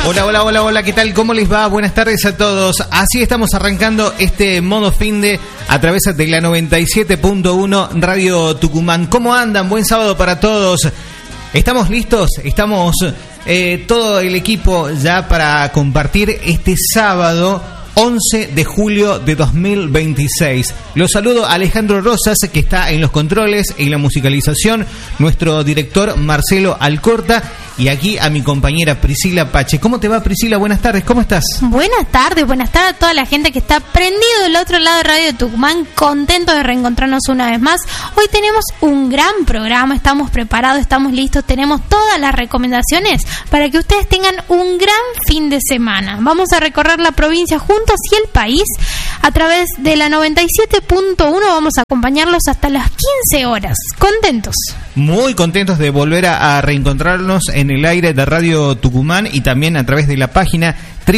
Hola, ¿qué tal? ¿Cómo les va? Buenas tardes a todos. Así estamos arrancando este modo finde a través de la 97.1 Radio Tucumán. ¿Cómo andan? Buen sábado para todos. ¿Estamos listos? Estamos todo el equipo ya para compartir este sábado 11 de julio de 2026. Los saludo a Alejandro Rosas, que está en los controles y la musicalización, nuestro director Marcelo Alcorta, y aquí a mi compañera Priscila Pache. ¿Cómo te va, Priscila? Buenas tardes, ¿cómo estás? Buenas tardes a toda la gente que está prendido del otro lado de Radio Tucumán, contento de reencontrarnos una vez más. Hoy tenemos un gran programa, estamos preparados, estamos listos, tenemos todas las recomendaciones para que ustedes tengan un gran fin de semana. Vamos a recorrer la provincia juntos y el país a través de la 97.1, vamos a acompañarlos hasta las 15 horas. ¿Contentos? Muy contentos de volver a reencontrarnos en el aire de Radio Tucumán y también a través de la página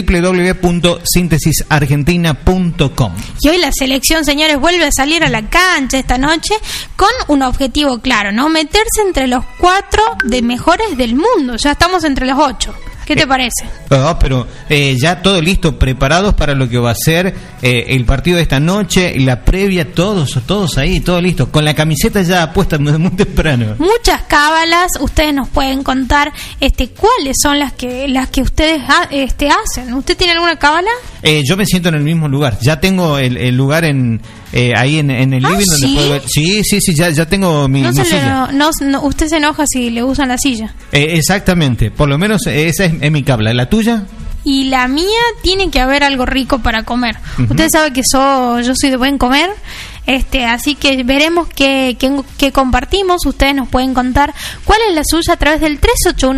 www.sintesisargentina.com. Y hoy la selección, señores, vuelve a salir a la cancha esta noche con un objetivo claro, ¿no? Meterse entre los 4 de mejores del mundo. Ya estamos entre los 8. ¿Qué te parece? Pero ya todo listo, preparados para lo que va a ser el partido de esta noche, la previa, todos ahí, todo listo, con la camiseta ya puesta muy temprano. Muchas cábalas, ustedes nos pueden contar cuáles son las que ustedes hacen. ¿Usted tiene alguna cábala? Yo me siento en el mismo lugar, ya tengo el lugar ahí en el living donde puedo ver. Sí, ya tengo mi silla. Usted se enoja si le usan la silla. Exactamente, por lo menos esa es mi cábala. ¿La tuya? Y la mía tiene que haber algo rico para comer. Uh-huh. Usted sabe que yo soy de buen comer. Así que veremos qué compartimos. Ustedes nos pueden contar cuál es la suya a través del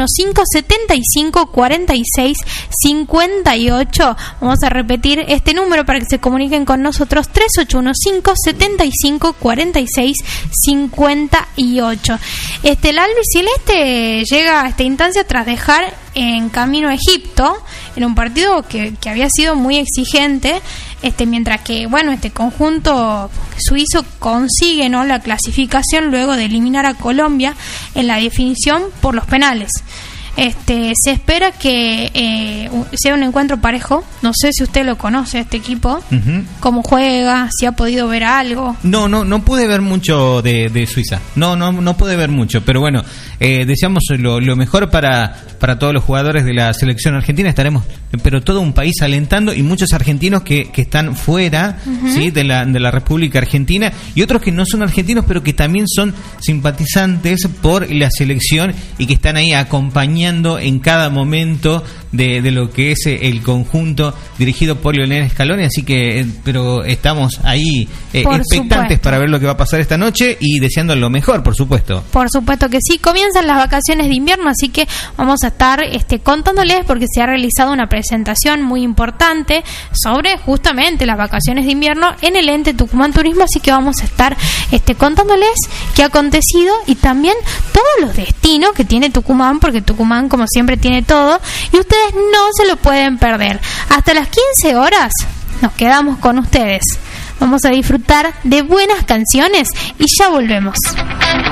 3815-7546-58. Vamos a repetir este número para que se comuniquen con nosotros: 3815-7546-58. El albiceleste llega a esta instancia tras dejar en camino a Egipto en un partido que había sido muy exigente, mientras que este conjunto suizo consigue, ¿no?, la clasificación luego de eliminar a Colombia en la definición por los penales. Se espera que sea un encuentro parejo. No sé si usted lo conoce, este equipo. Uh-huh. Cómo juega, si ha podido ver algo. No pude ver mucho de Suiza. No pude ver mucho. Pero bueno, deseamos lo mejor para todos los jugadores de la selección argentina. Estaremos, pero todo un país alentando, y muchos argentinos que están fuera, uh-huh, ¿sí?, de la República Argentina, y otros que no son argentinos pero que también son simpatizantes por la selección y que están ahí acompañando en cada momento de lo que es el conjunto dirigido por Lionel Scaloni. Así que pero estamos ahí expectantes para ver lo que va a pasar esta noche y deseando lo mejor, por supuesto. Por supuesto que sí. Comienzan las vacaciones de invierno, así que vamos a estar contándoles, porque se ha realizado una presentación muy importante sobre justamente las vacaciones de invierno en el ente Tucumán Turismo, así que vamos a estar contándoles qué ha acontecido y también todos los destinos que tiene Tucumán, porque Tucumán, como siempre, tiene todo y ustedes no se lo pueden perder. Hasta las 15 horas nos quedamos con ustedes. Vamos a disfrutar de buenas canciones y ya volvemos.